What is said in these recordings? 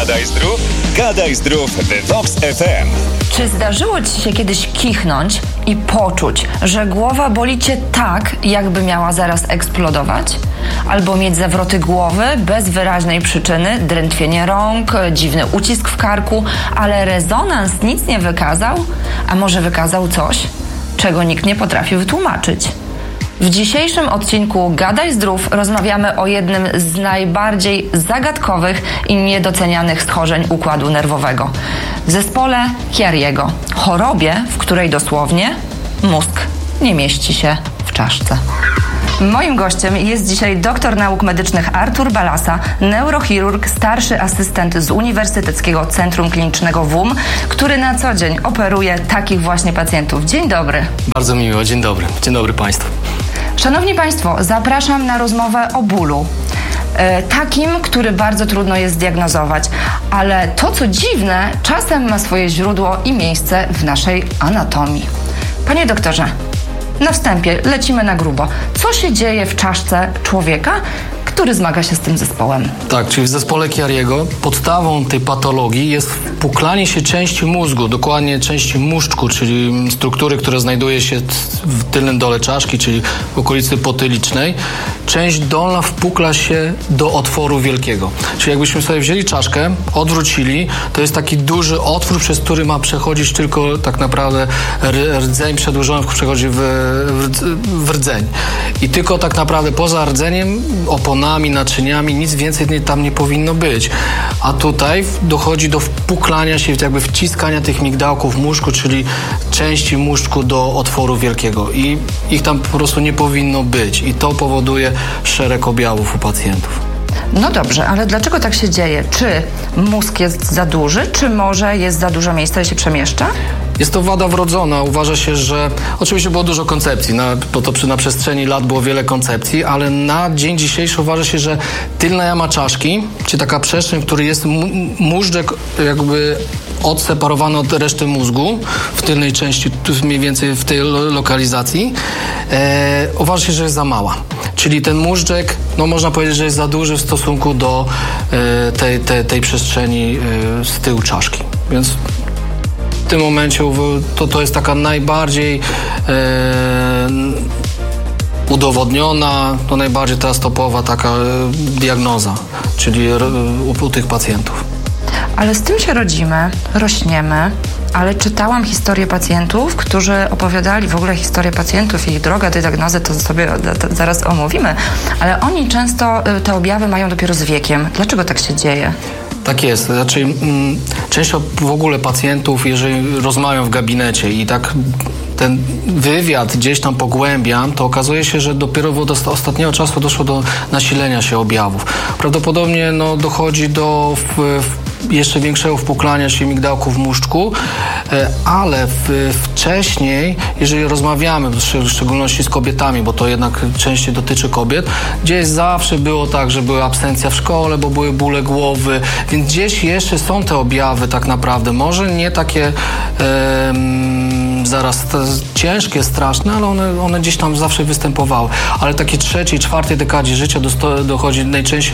Gadaj Zdrów, Gadaj Zdrów w Vox FM. Czy zdarzyło Ci się kiedyś kichnąć i poczuć, że głowa boli Cię tak, jakby miała zaraz eksplodować? Albo mieć zawroty głowy bez wyraźnej przyczyny, drętwienie rąk, dziwny ucisk w karku, ale rezonans nic nie wykazał? A może wykazał coś, czego nikt nie potrafi wytłumaczyć? W dzisiejszym odcinku Gadaj Zdrów rozmawiamy o jednym z najbardziej zagadkowych i niedocenianych schorzeń układu nerwowego. W zespole Chiariego. Chorobie, w której dosłownie mózg nie mieści się w czaszce. Moim gościem jest dzisiaj doktor nauk medycznych Artur Balasa, neurochirurg, starszy asystent z Uniwersyteckiego Centrum Klinicznego WUM, który na co dzień operuje takich właśnie pacjentów. Dzień dobry. Bardzo miło, dzień dobry. Dzień dobry Państwu. Szanowni Państwo, zapraszam na rozmowę o bólu. Takim, który bardzo trudno jest zdiagnozować, ale to co dziwne, czasem ma swoje źródło i miejsce w naszej anatomii. Panie doktorze, na wstępie lecimy na grubo. Co się dzieje w czaszce człowieka, który zmaga się z tym zespołem? Tak, czyli w zespole Chiariego podstawą tej patologii jest wpuklanie się części mózgu, dokładnie części móżdżku, czyli struktury, która znajduje się w tylnym dole czaszki, czyli w okolicy potylicznej. Część dolna wpukla się do otworu wielkiego. Czyli jakbyśmy sobie wzięli czaszkę, odwrócili, to jest taki duży otwór, przez który ma przechodzić tylko tak naprawdę rdzeń przedłużony, przechodzi w rdzeń. I tylko tak naprawdę poza rdzeniem, oponami, naczyniami, nic więcej tam nie powinno być. A tutaj dochodzi do wpuklania się, jakby wciskania tych migdałków w mózgu, czyli części mózgu do otworu wielkiego. I ich tam po prostu nie powinno być. I to powoduje szereg objawów u pacjentów. No dobrze, ale dlaczego tak się dzieje? Czy mózg jest za duży, czy może jest za dużo miejsca i się przemieszcza? Jest to wada wrodzona. Uważa się, że oczywiście było dużo koncepcji, na przestrzeni lat było wiele koncepcji, ale na dzień dzisiejszy uważa się, że tylna jama czaszki, czy taka przestrzeń, w której jest móżdżek jakby odseparowany od reszty mózgu, w tylnej części, mniej więcej w tej lokalizacji, uważa się, że jest za mała. Czyli ten móżdżek, można powiedzieć, że jest za duży w stosunku do tej przestrzeni z tyłu czaszki. Więc w tym momencie to jest taka najbardziej udowodniona, najbardziej teraz topowa taka diagnoza, czyli u tych pacjentów. Ale z tym się rodzimy, rośniemy, ale czytałam historię pacjentów, którzy opowiadali w ogóle historię pacjentów i ich drogę do diagnozy, to sobie zaraz omówimy, ale oni często te objawy mają dopiero z wiekiem. Dlaczego tak się dzieje? Tak jest. Znaczy, część w ogóle pacjentów, jeżeli rozmawiam w gabinecie i tak ten wywiad gdzieś tam pogłębiam, to okazuje się, że dopiero od ostatniego czasu doszło do nasilenia się objawów. Prawdopodobnie dochodzi do jeszcze większego wpuklania się migdałków w móżdżku, ale wcześniej, jeżeli rozmawiamy, w szczególności z kobietami, bo to jednak częściej dotyczy kobiet, gdzieś zawsze było tak, że była absencja w szkole, bo były bóle głowy, więc gdzieś jeszcze są te objawy tak naprawdę. Może nie takie zaraz ciężkie, straszne, ale one gdzieś tam zawsze występowały. Ale takiej trzeciej, czwartej dekadzie życia dochodzi najczęściej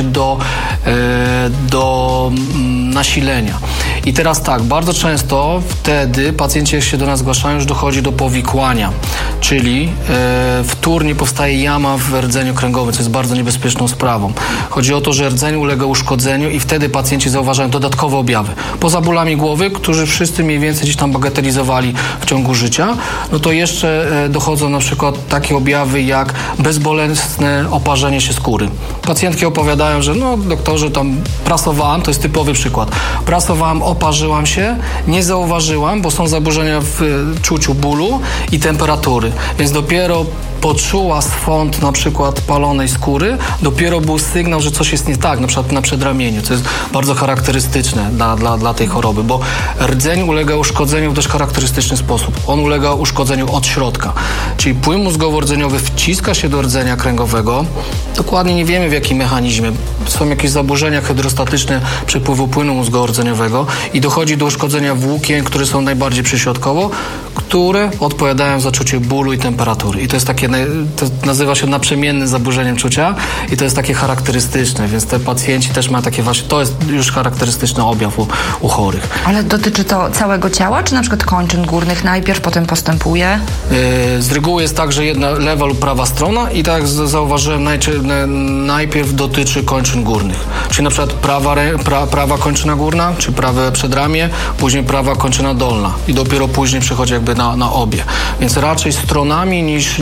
do nasilenia. I teraz tak, bardzo często wtedy pacjenci, jak się do nas zgłaszają, już dochodzi do powikłania, czyli wtórnie powstaje jama w rdzeniu kręgowym, co jest bardzo niebezpieczną sprawą. Chodzi o to, że rdzeń ulega uszkodzeniu i wtedy pacjenci zauważają dodatkowe objawy. Poza bólami głowy, którzy wszyscy mniej więcej gdzieś tam bagatelizowali w ciągu życia, to jeszcze dochodzą na przykład takie objawy jak bezbolesne oparzenie się skóry. Pacjentki opowiadają, że doktorze, tam prasowałam, to jest typowy przykład. Prasowałam, oparzyłam się, nie zauważyłam, bo są zaburzenia w czuciu bólu i temperatury. Więc dopiero poczuła swąd na przykład palonej skóry, dopiero był sygnał, że coś jest nie tak, na przykład na przedramieniu, co jest bardzo charakterystyczne dla tej choroby, bo rdzeń ulega uszkodzeniu w dość charakterystyczny sposób. On ulega uszkodzeniu od środka, czyli płyn mózgowo-rdzeniowy wciska się do rdzenia kręgowego, dokładnie nie wiemy w jakim mechanizmie, są jakieś zaburzenia hydrostatyczne przepływu płynu mózgowo-rdzeniowego i dochodzi do uszkodzenia włókien, które są najbardziej przyśrodkowo, które odpowiadają za czucie bólu i temperatury. I to jest takie, to nazywa się naprzemiennym zaburzeniem czucia i to jest takie charakterystyczne, więc te pacjenci też mają takie właśnie, to jest już charakterystyczny objaw u chorych. Ale dotyczy to całego ciała, czy na przykład kończyn górnych najpierw, potem postępuje? Z reguły jest tak, że jedna lewa lub prawa strona i tak jak zauważyłem, najpierw dotyczy kończyn górnych. Czyli na przykład prawa kończyna górna, czy prawe przedramię, później prawa kończyna dolna i dopiero później przechodzi jakby na obie. Więc raczej stronami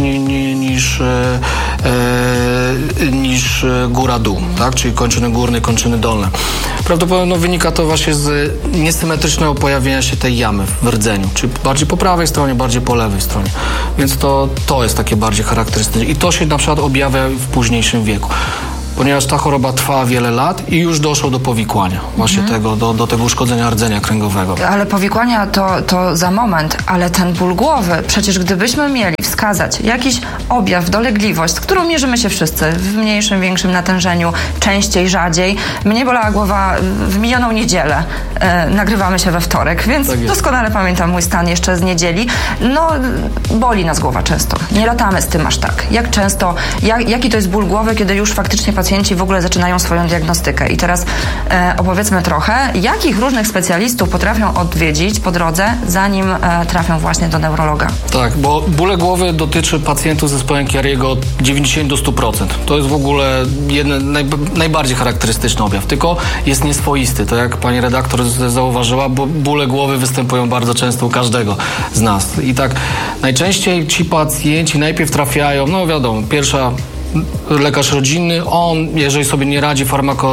niż góra-dół, tak? Czyli kończyny górne, kończyny dolne. Prawdopodobnie wynika to właśnie z niesymetrycznego pojawienia się tej jamy w rdzeniu, czyli bardziej po prawej stronie, bardziej po lewej stronie. Więc to jest takie bardziej charakterystyczne. I to się na przykład objawia w późniejszym wieku. Ponieważ ta choroba trwa wiele lat i już doszło do powikłania właśnie do tego uszkodzenia rdzenia kręgowego. Ale powikłania to za moment, ale ten ból głowy, przecież gdybyśmy mieli wskazać jakiś objaw, dolegliwość, z którą mierzymy się wszyscy w mniejszym, większym natężeniu, częściej, rzadziej. Mnie bolała głowa w minioną niedzielę. Nagrywamy się we wtorek, więc tak doskonale pamiętam mój stan jeszcze z niedzieli. No, boli nas głowa często. Nie latamy z tym aż tak. Jak często, jaki to jest ból głowy, kiedy już faktycznie pacjenci w ogóle zaczynają swoją diagnostykę. I teraz opowiedzmy trochę, jakich różnych specjalistów potrafią odwiedzić po drodze, zanim trafią właśnie do neurologa. Tak, bo bóle głowy dotyczy pacjentów z zespołem Chiariego od 90 do 100%. To jest w ogóle najbardziej charakterystyczny objaw, tylko jest nieswoisty. To jak pani redaktor zauważyła, bo bóle głowy występują bardzo często u każdego z nas. I tak najczęściej ci pacjenci najpierw trafiają, no wiadomo, pierwsza lekarz rodzinny, on, jeżeli sobie nie radzi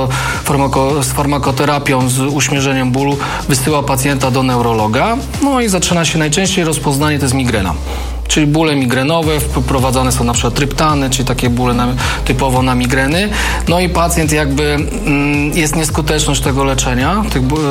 z farmakoterapią, z uśmierzeniem bólu, wysyła pacjenta do neurologa, no i zaczyna się najczęściej rozpoznanie, to jest migrena. Czyli bóle migrenowe, wprowadzane są na przykład tryptany, czyli takie bóle typowo na migreny. No i pacjent jakby jest nieskuteczność tego leczenia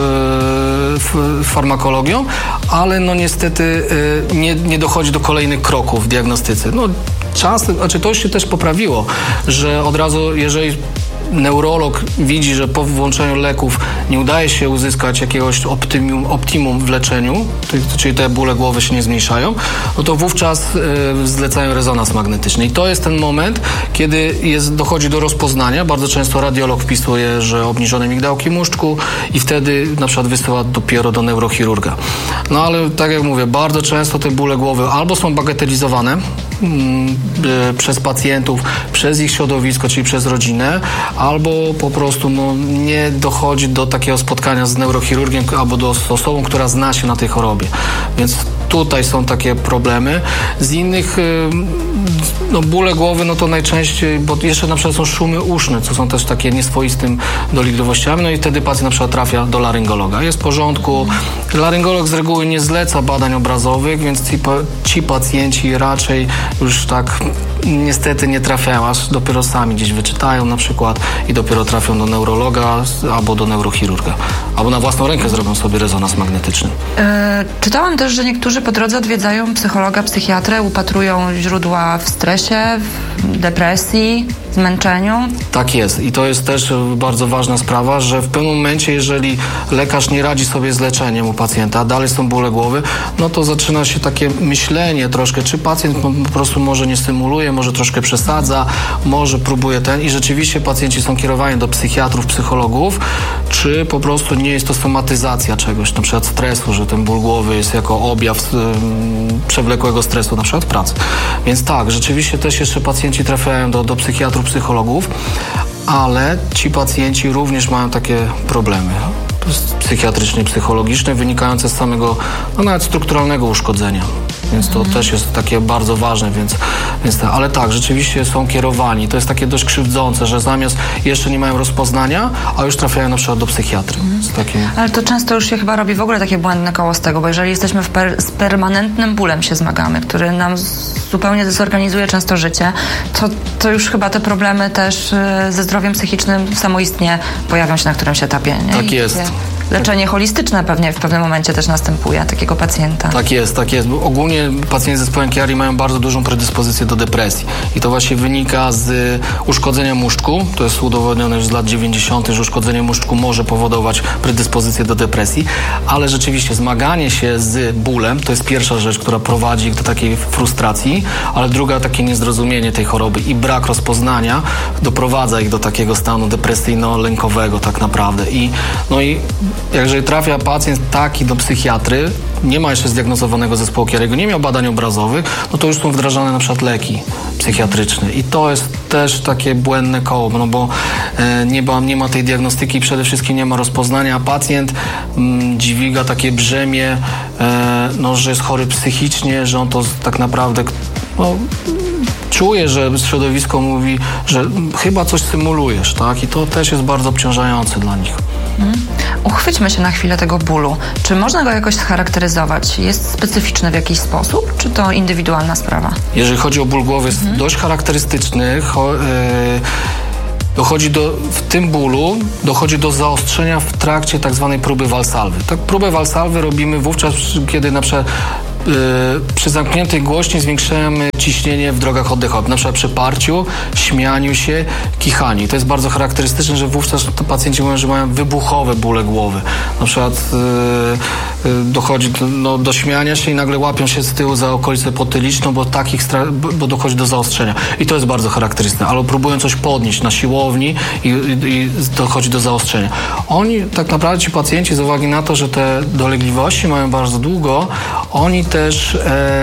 farmakologią, ale no niestety nie dochodzi do kolejnych kroków w diagnostyce. No to już się też poprawiło, że od razu, jeżeli neurolog widzi, że po włączeniu leków nie udaje się uzyskać jakiegoś optimum w leczeniu, czyli te bóle głowy się nie zmniejszają, no to wówczas zlecają rezonans magnetyczny. I to jest ten moment, kiedy dochodzi do rozpoznania. Bardzo często radiolog wpisuje, że obniżone migdałki móżdżku i wtedy na przykład wysyła dopiero do neurochirurga. No ale tak jak mówię, bardzo często te bóle głowy albo są bagatelizowane przez pacjentów, przez ich środowisko, czyli przez rodzinę, albo po prostu nie dochodzi do takiego spotkania z neurochirurgiem albo z osobą, która zna się na tej chorobie. Więc tutaj są takie problemy. Z innych bóle głowy, no to najczęściej, bo jeszcze na przykład są szumy uszne, co są też takie nieswoistym dolegliwościami, no i wtedy pacjent na przykład trafia do laryngologa. Jest w porządku. Laryngolog z reguły nie zleca badań obrazowych, więc ci pacjenci raczej już tak niestety nie trafiają, aż dopiero sami gdzieś wyczytają na przykład i dopiero trafią do neurologa albo do neurochirurga. Albo na własną rękę zrobią sobie rezonans magnetyczny. Czytałam też, że niektórzy po drodze odwiedzają psychologa, psychiatrę, upatrują źródła w stresie, w depresji, zmęczeniu. Tak jest i to jest też bardzo ważna sprawa, że w pewnym momencie, jeżeli lekarz nie radzi sobie z leczeniem u pacjenta, dalej są bóle głowy, no to zaczyna się takie myślenie troszkę, czy pacjent po prostu może nie stymuluje, może troszkę przesadza, może próbuje i rzeczywiście pacjenci są kierowani do psychiatrów, psychologów, czy po prostu nie jest to somatyzacja czegoś, na przykład stresu, że ten ból głowy jest jako objaw przewlekłego stresu, na przykład pracy. Więc tak, rzeczywiście też jeszcze pacjenci trafiają do psychiatrów, psychologów, ale ci pacjenci również mają takie problemy psychiatryczne, psychologiczne, wynikające z samego, nawet strukturalnego uszkodzenia. Więc to też jest takie bardzo ważne, ale tak, rzeczywiście są kierowani. To jest takie dość krzywdzące, że zamiast jeszcze nie mają rozpoznania, a już trafiają na przykład do psychiatry. Ale to często już się chyba robi w ogóle takie błędne koło z tego, bo jeżeli jesteśmy z permanentnym bólem się zmagamy, który nam zupełnie dezorganizuje często życie, to już chyba te problemy też ze zdrowiem psychicznym samoistnie pojawią się na którymś etapie. Nie? Tak jest. leczenie holistyczne pewnie w pewnym momencie też następuje takiego pacjenta. Tak jest. Ogólnie pacjenci z zespołem Chiari mają bardzo dużą predyspozycję do depresji. I to właśnie wynika z uszkodzenia muszczku. To jest udowodnione już z lat 90., że uszkodzenie muszczku może powodować predyspozycję do depresji, ale rzeczywiście zmaganie się z bólem to jest pierwsza rzecz, która prowadzi ich do takiej frustracji, ale druga takie niezrozumienie tej choroby i brak rozpoznania doprowadza ich do takiego stanu depresyjno-lękowego tak naprawdę. I jeżeli trafia pacjent taki do psychiatry, nie ma jeszcze zdiagnozowanego zespołu Chiariego, nie miał badań obrazowych, no to już są wdrażane na przykład leki psychiatryczne. I to jest też takie błędne koło, no bo nie ma tej diagnostyki i przede wszystkim nie ma rozpoznania, a pacjent dźwiga takie brzemię, że jest chory psychicznie, że on to tak naprawdę czuje, że środowisko mówi, że chyba coś symulujesz, tak? I to też jest bardzo obciążające dla nich. Uchwyćmy się na chwilę tego bólu. Czy można go jakoś scharakteryzować? Jest specyficzny w jakiś sposób? Czy to indywidualna sprawa? Jeżeli chodzi o ból głowy, jest dość charakterystyczny. W tym bólu dochodzi do zaostrzenia w trakcie tak zwanej próby Valsalwy. Tak, próbę Valsalwy robimy wówczas, kiedy na przykład przy zamkniętej głośni zwiększamy ciśnienie w drogach oddechowych, na przykład przy parciu, śmianiu się, kichaniu. I to jest bardzo charakterystyczne, że wówczas pacjenci mówią, że mają wybuchowe bóle głowy. Na przykład dochodzi do śmiania się i nagle łapią się z tyłu za okolicę potyliczną, bo dochodzi do zaostrzenia. I to jest bardzo charakterystyczne. Ale próbują coś podnieść na siłowni i dochodzi do zaostrzenia. Oni, tak naprawdę ci pacjenci, z uwagi na to, że te dolegliwości mają bardzo długo, oni też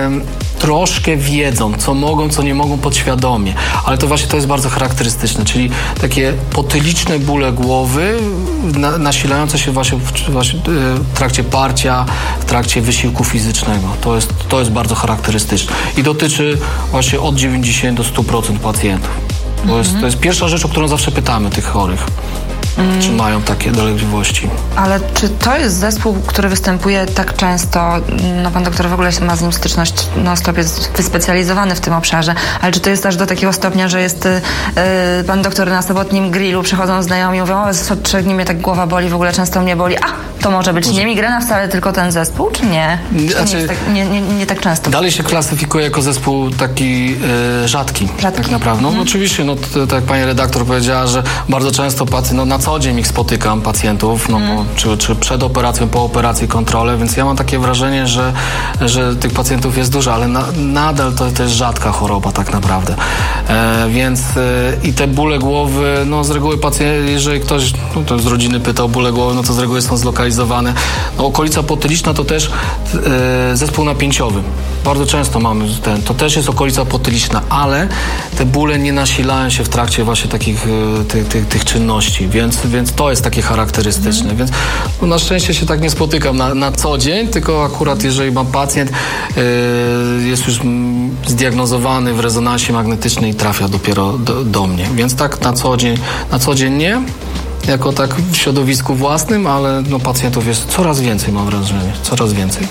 troszkę wiedzą, co mogą, co nie mogą podświadomie. Ale to właśnie to jest bardzo charakterystyczne, czyli takie potyliczne bóle głowy nasilające się właśnie w trakcie parcia, w trakcie wysiłku fizycznego. To jest bardzo charakterystyczne. I dotyczy właśnie od 90 do 100% pacjentów. To jest pierwsza rzecz, o którą zawsze pytamy tych chorych. Czy mają takie dolegliwości. Ale czy to jest zespół, który występuje tak często? No pan doktor w ogóle ma z nim styczność, non-stop jest wyspecjalizowany w tym obszarze, ale czy to jest aż do takiego stopnia, że jest pan doktor na sobotnim grillu, przychodzą znajomi i mówią, od 3 dni mnie tak głowa boli, w ogóle często mnie boli. To może być nie migrena wcale, tylko ten zespół, czy nie? Nie tak często. Dalej się klasyfikuje jako zespół taki rzadki. Tak naprawdę. Oczywiście, tak jak pani redaktor powiedziała, że bardzo często na co dzień ich spotykam, pacjentów, bo czy przed operacją, po operacji kontrolę, więc ja mam takie wrażenie, że tych pacjentów jest dużo, ale nadal to jest rzadka choroba tak naprawdę. Więc i te bóle głowy, z reguły pacjent, jeżeli ktoś to z rodziny pyta o bóle głowy, to z reguły są zlokalizowane. Okolica potyliczna to też zespół napięciowy. Bardzo często mamy to też jest okolica potyliczna, ale te bóle nie nasilają się w trakcie właśnie takich tych czynności, więc to jest takie charakterystyczne. Więc na szczęście się tak nie spotykam na co dzień, tylko akurat jeżeli mam pacjent jest już zdiagnozowany w rezonansie magnetycznej i trafia dopiero do mnie. Więc tak na co dzień nie. Jako tak w środowisku własnym, ale pacjentów jest coraz więcej, mam wrażenie. Coraz więcej.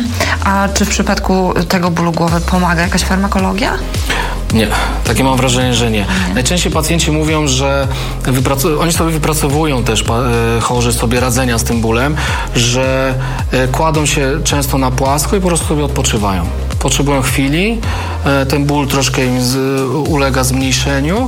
A czy w przypadku tego bólu głowy pomaga jakaś farmakologia? Nie. Takie mam wrażenie, że nie. Najczęściej pacjenci mówią, że oni sobie wypracowują też chorzy sobie radzenia z tym bólem, że kładą się często na płasko i po prostu sobie odpoczywają. Potrzebują chwili, ten ból troszkę im ulega zmniejszeniu.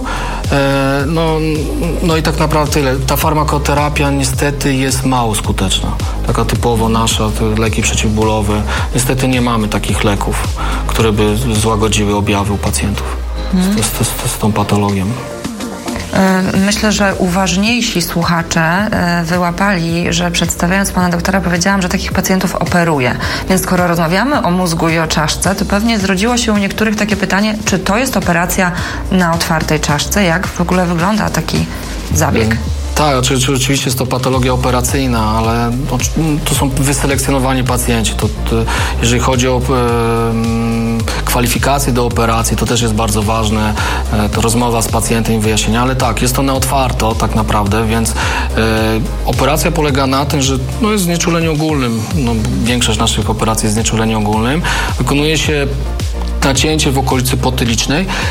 I tak naprawdę tyle. Ta farmakoterapia niestety jest mało skuteczna. Taka typowo nasza, te leki przeciwbólowe. Niestety nie mamy takich leków, które by złagodziły objawy u pacjentów z tą patologią. Myślę, że uważniejsi słuchacze wyłapali, że przedstawiając pana doktora powiedziałam, że takich pacjentów operuje. Więc skoro rozmawiamy o mózgu i o czaszce, to pewnie zrodziło się u niektórych takie pytanie, czy to jest operacja na otwartej czaszce? Jak w ogóle wygląda taki zabieg? Tak, oczywiście jest to patologia operacyjna, ale to są wyselekcjonowani pacjenci. Jeżeli chodzi o kwalifikacje do operacji, to też jest bardzo ważne, to rozmowa z pacjentem i wyjaśnienia, ale tak, jest to na otwarto tak naprawdę, więc operacja polega na tym, że jest znieczulenie ogólnym, większość naszych operacji jest znieczulenie ogólnym, wykonuje się nacięcie w okolicy potylicznej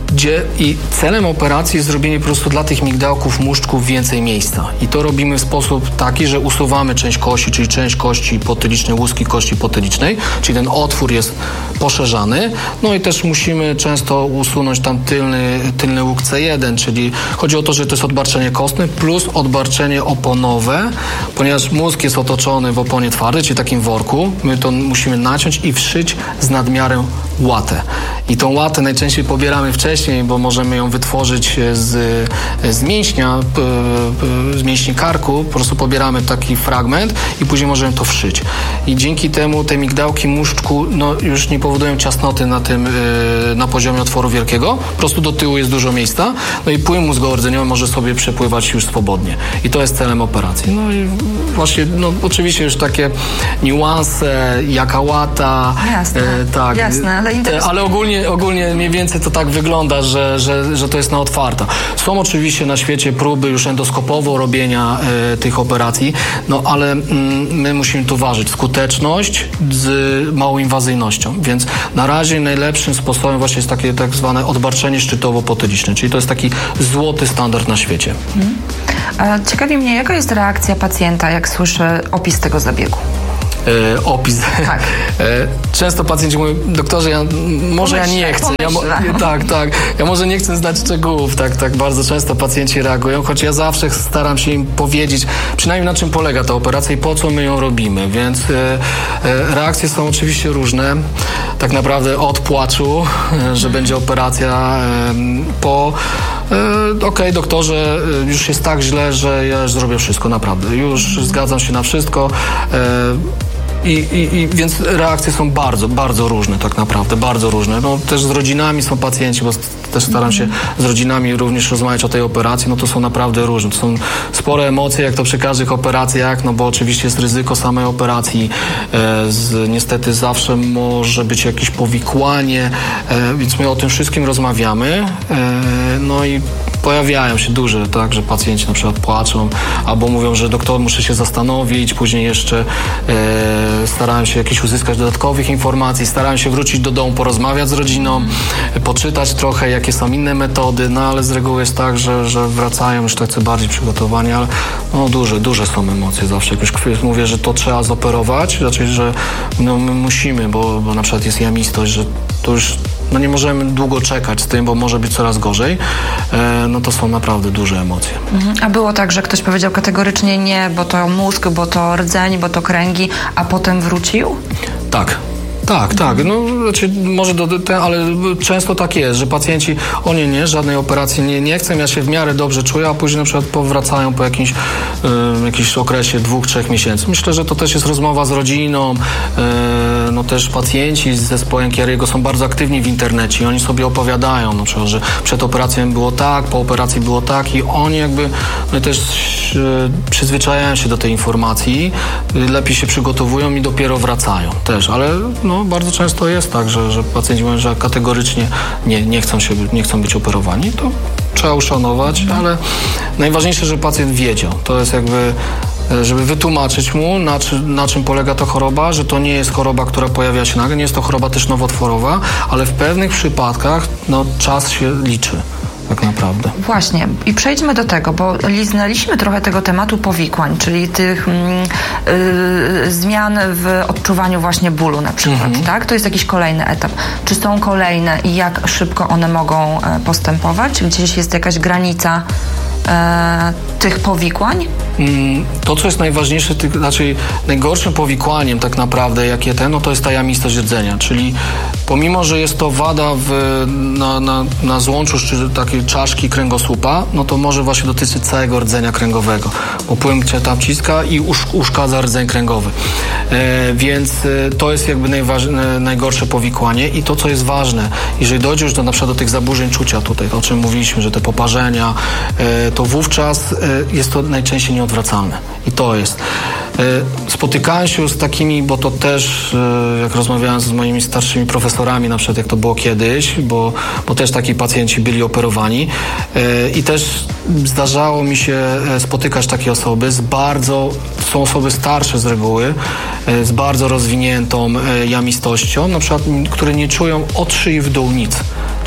I celem operacji jest zrobienie po prostu dla tych migdałków, muszczków więcej miejsca. I to robimy w sposób taki, że usuwamy część kości, czyli część kości potylicznej, łuski kości potylicznej, czyli ten otwór jest poszerzany. No i też musimy często usunąć tam tylny łuk C1, czyli chodzi o to, że to jest odbarczenie kostne plus odbarczenie oponowe, ponieważ mózg jest otoczony w oponie twardej, czyli takim worku. My to musimy naciąć i wszyć z nadmiarem łatę. I tą łatę najczęściej pobieramy wcześniej, bo możemy ją wytworzyć z mięśnia, z mięśni karku. Po prostu pobieramy taki fragment i później możemy to wszyć. I dzięki temu te migdałki muszczku już nie powodują ciasnoty na poziomie otworu wielkiego. Po prostu do tyłu jest dużo miejsca. No i płyn mózgowo-rdzeniowy może sobie przepływać już swobodnie. I to jest celem operacji. No i właśnie, oczywiście już takie niuanse, jaka łata. Jasne, tak. jasne, ale ogólnie mniej więcej to tak wygląda, że to jest na otwarta. Są oczywiście na świecie próby już endoskopowo robienia tych operacji, ale my musimy tu ważyć skuteczność z małą inwazyjnością, więc na razie najlepszym sposobem właśnie jest takie tak zwane odbarczenie szczytowo-potyliczne, czyli to jest taki złoty standard na świecie. Ciekawi mnie, jaka jest reakcja pacjenta, jak słyszy opis tego zabiegu? Opis. Tak. Często pacjenci mówią, doktorze, ja nie chcę. Ja może nie chcę znać szczegółów. Tak bardzo często pacjenci reagują, choć ja zawsze staram się im powiedzieć, przynajmniej na czym polega ta operacja i po co my ją robimy, więc reakcje są oczywiście różne. Tak naprawdę od płaczu, że będzie operacja, po okej, doktorze, już jest tak źle, że ja już zrobię wszystko, naprawdę. Już zgadzam się na wszystko. Więc reakcje są bardzo, bardzo różne tak naprawdę, bardzo różne. Też z rodzinami są pacjenci, bo też staram się z rodzinami również rozmawiać o tej operacji, to są naprawdę różne. To są spore emocje, jak to przy każdych operacjach, bo oczywiście jest ryzyko samej operacji, niestety zawsze może być jakieś powikłanie, więc my o tym wszystkim rozmawiamy, i pojawiają się duże, tak, że pacjenci na przykład płaczą, albo mówią, że doktor, muszę się zastanowić, później jeszcze starałem się uzyskać dodatkowych informacji, starałem się wrócić do domu, porozmawiać z rodziną, poczytać trochę, jakie są inne metody, ale z reguły jest tak, że wracają już tacy bardziej przygotowani, ale duże są emocje zawsze. Jak już mówię, że to trzeba zoperować, znaczy, że my musimy, bo na przykład jest jamistość, że to już nie możemy długo czekać z tym, bo może być coraz gorzej, to są naprawdę duże emocje. A było tak, że ktoś powiedział kategorycznie nie, bo to mózg, bo to rdzeń, bo to kręgi, a potem wrócił? Tak. Znaczy może ale często tak jest, że pacjenci, nie, żadnej operacji nie chcę, ja się w miarę dobrze czuję, a później na przykład powracają po jakimś okresie 2-3 miesięcy. Myślę, że to też jest rozmowa z rodziną, też pacjenci z zespołem Chiariego są bardzo aktywni w internecie i oni sobie opowiadają, na przykład, że przed operacją było tak, po operacji było tak i oni też przyzwyczajają się do tej informacji, lepiej się przygotowują i dopiero wracają też, ale bardzo często jest tak, że pacjenci mówią, że kategorycznie nie chcą być operowani, to trzeba uszanować, ale najważniejsze, że pacjent wiedział. To jest żeby wytłumaczyć mu, na czym polega ta choroba, że to nie jest choroba, która pojawia się nagle, nie jest to choroba też nowotworowa, ale w pewnych przypadkach czas się liczy. Tak naprawdę. Właśnie. I przejdźmy do tego, bo liznęliśmy trochę tego tematu powikłań, czyli tych zmian w odczuwaniu właśnie bólu na przykład, tak? To jest jakiś kolejny etap. Czy są kolejne i jak szybko one mogą postępować? Gdzieś jest jakaś granica tych powikłań? To, co jest najważniejsze, znaczy najgorszym powikłaniem tak naprawdę, jakie to jest ta jamistość rdzenia, czyli pomimo, że jest to wada na złączu czy takiej czaszki kręgosłupa, to może właśnie dotyczyć całego rdzenia kręgowego, bo płyn cię tam ciska i uszkadza rdzeń kręgowy. Więc to jest najgorsze powikłanie i to, co jest ważne, jeżeli dojdzie już na przykład do tych zaburzeń czucia tutaj, o czym mówiliśmy, że te poparzenia, to wówczas jest to najczęściej nieodwracalne. I to jest. Spotykałem się z takimi, bo to też, jak rozmawiałem z moimi starszymi profesorami, na przykład jak to było kiedyś, bo też taki pacjenci byli operowani i też zdarzało mi się spotykać takie osoby są osoby starsze z reguły, z bardzo rozwiniętą jamistością, na przykład, które nie czują od szyi w dół nic.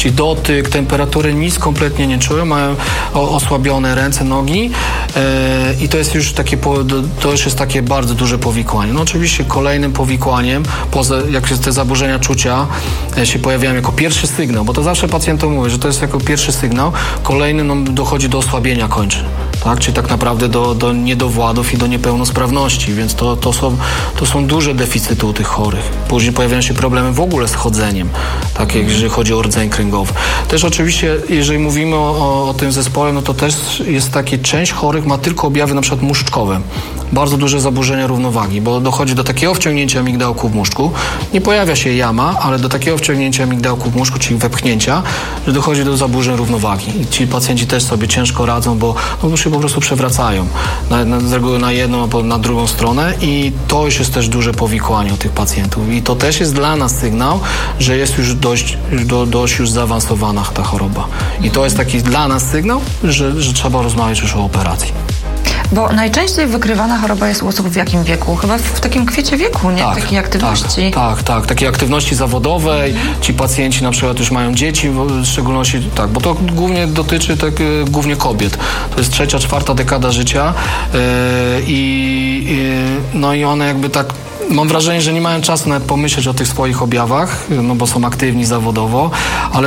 czyli dotyk, temperatury, nic kompletnie nie czują, mają osłabione ręce, nogi i to jest już takie bardzo duże powikłanie. No oczywiście kolejnym powikłaniem, jak te zaburzenia czucia się pojawiają jako pierwszy sygnał, bo to zawsze pacjentom mówię, że to jest jako pierwszy sygnał, kolejnym dochodzi do osłabienia kończyn, tak? Czyli tak naprawdę do niedowładów i do niepełnosprawności, więc to są duże deficyty u tych chorych. Później pojawiają się problemy w ogóle z chodzeniem, tak jak jeżeli chodzi o rdzeń kręgowy. Też oczywiście, jeżeli mówimy o tym zespole, no to też jest takie, część chorych ma tylko objawy na przykład muszczkowe. Bardzo duże zaburzenia równowagi, bo dochodzi do takiego wciągnięcia migdałku w muszczku. Nie pojawia się jama, ale do takiego wciągnięcia migdałku w muszczku, czyli wepchnięcia, że dochodzi do zaburzeń równowagi. I ci pacjenci też sobie ciężko radzą, bo się po prostu przewracają. Z reguły na jedną albo na drugą stronę i to już jest też duże powikłanie u tych pacjentów. I to też jest dla nas sygnał, że jest już dość już zaawansowana ta choroba. I to jest taki dla nas sygnał, że trzeba rozmawiać już o operacji. Bo najczęściej wykrywana choroba jest u osób w jakim wieku? Chyba w takim kwiecie wieku, nie? Takiej aktywności. Tak. Takiej aktywności zawodowej. Ci pacjenci na przykład już mają dzieci, w szczególności, tak, bo to głównie dotyczy głównie kobiet. To jest 3., 4. dekada życia no i one jakby tak, mam wrażenie, że nie mają czasu nawet pomyśleć o tych swoich objawach, no bo są aktywni zawodowo, ale